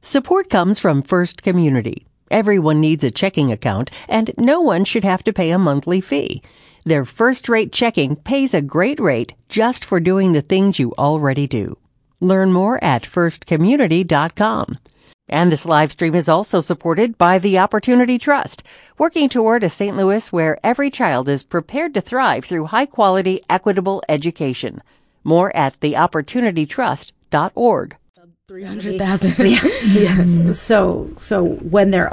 Support comes from First Community. Everyone needs a checking account, and no one should have to pay a monthly fee. Their first-rate checking pays a great rate just for doing the things you already do. Learn more at firstcommunity.com. And this live stream is also supported by the Opportunity Trust, working toward a St. Louis where every child is prepared to thrive through high-quality, equitable education. More at theopportunitytrust.org. 300,000. Yes. So when they're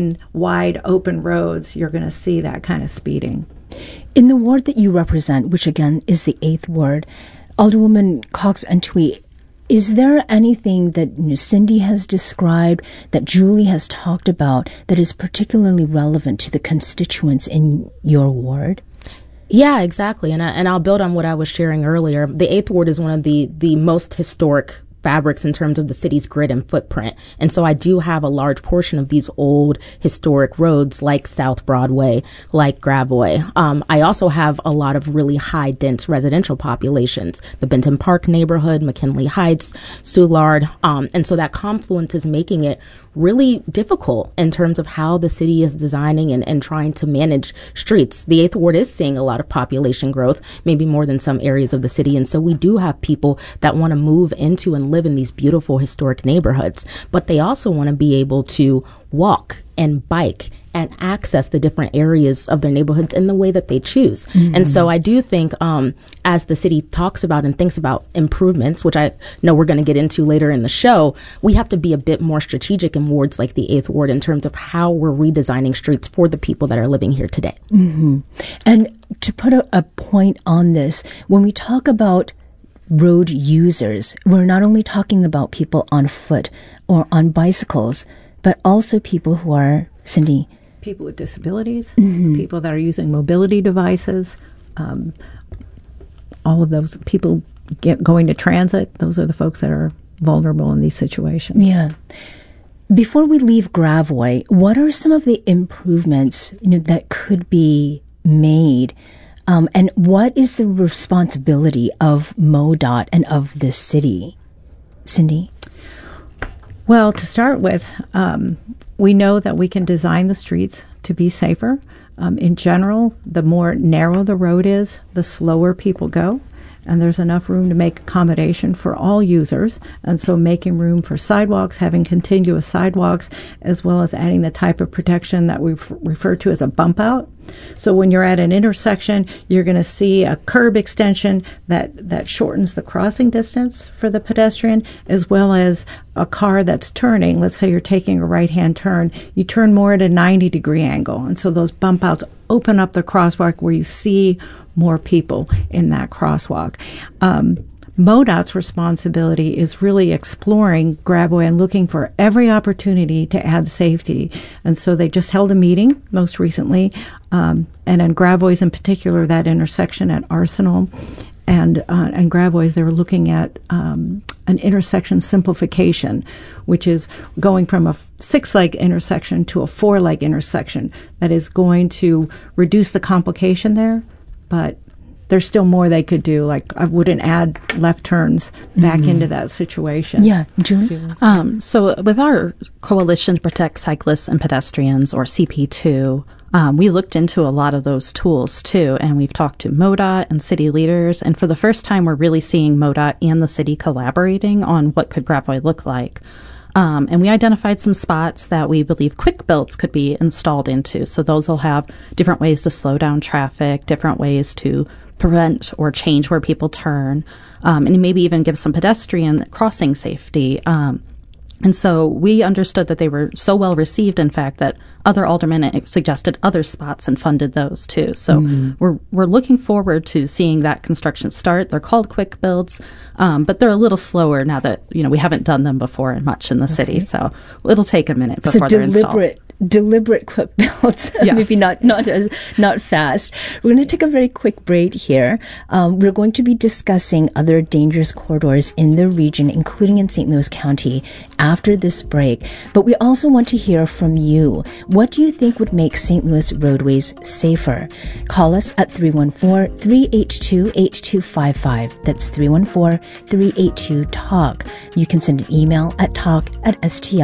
wide open roads, you're going to see that kind of speeding. In the ward that you represent, which again is the 8th ward, Alderwoman Cox-Antwi, is there anything that Cindy has described, that Julie has talked about, that is particularly relevant to the constituents in your ward? Yeah, exactly. And I'll build on what I was sharing earlier. The 8th ward is one of the most historic fabrics in terms of the city's grid and footprint. And so I do have a large portion of these old historic roads like South Broadway, like Gravois. I also have a lot of really high dense residential populations, the Benton Park neighborhood, McKinley Heights, Soulard. And so that confluence is making it really difficult in terms of how the city is designing and trying to manage streets. The 8th ward is seeing a lot of population growth, maybe more than some areas of the city. And so we do have people that want to move into and live in these beautiful historic neighborhoods, but they also want to be able to walk and bike and access the different areas of their neighborhoods in the way that they choose. Mm-hmm. And so I do think as the city talks about and thinks about improvements, which I know we're going to get into later in the show, we have to be a bit more strategic in wards like the 8th ward in terms of how we're redesigning streets for the people that are living here today. Mm-hmm. And to put a point on this, when we talk about road users, we're not only talking about people on foot or on bicycles, but also people who are, Cindy, people with disabilities, mm-hmm. people that are using mobility devices, all of those people going to transit. Those are the folks that are vulnerable in these situations. Yeah. Before we leave Gravois, what are some of the improvements that could be made? And what is the responsibility of MoDOT and of the city? Cindy? Well, to start with, we know that we can design the streets to be safer. In general, the more narrow the road is, the slower people go. And there's enough room to make accommodation for all users. And so making room for sidewalks, having contiguous sidewalks, as well as adding the type of protection that we refer to as a bump out. So when you're at an intersection, you're going to see a curb extension that shortens the crossing distance for the pedestrian, as well as a car that's turning. Let's say you're taking a right-hand turn. You turn more at a 90-degree angle. And so those bump outs open up the crosswalk where you see more people in that crosswalk. MoDOT's responsibility is really exploring Gravois and looking for every opportunity to add safety. And so they just held a meeting most recently, and in Gravois in particular, that intersection at Arsenal and Gravois, they were looking at an intersection simplification, which is going from a 6-leg intersection to a 4-leg intersection that is going to reduce the complication there. But there's still more they could do. Like, I wouldn't add left turns back into that situation. Yeah, Julie? So with our Coalition to Protect Cyclists and Pedestrians, or CP2, we looked into a lot of those tools, too, and we've talked to MoDOT and city leaders, and for the first time, we're really seeing MoDOT and the city collaborating on what could Gravois look like. And we identified some spots that we believe quick builds could be installed into. So those will have different ways to slow down traffic, different ways to prevent or change where people turn, and maybe even give some pedestrian crossing safety. And so we understood that they were so well received, in fact, that other aldermen suggested other spots and funded those too. So we're looking forward to seeing that construction start. They're called quick builds, but they're a little slower now that we haven't done them before much in the city. So it'll take a minute before they're installed. Deliberate quick builds, yes. Maybe not fast. We're going to take a very quick break here. We're going to be discussing other dangerous corridors in the region, including in St. Louis County, after this break. But we also want to hear from you. What do you think would make St. Louis roadways safer? Call us at 314-382-8255. That's 314-382-TALK. You can send an email at talk@stl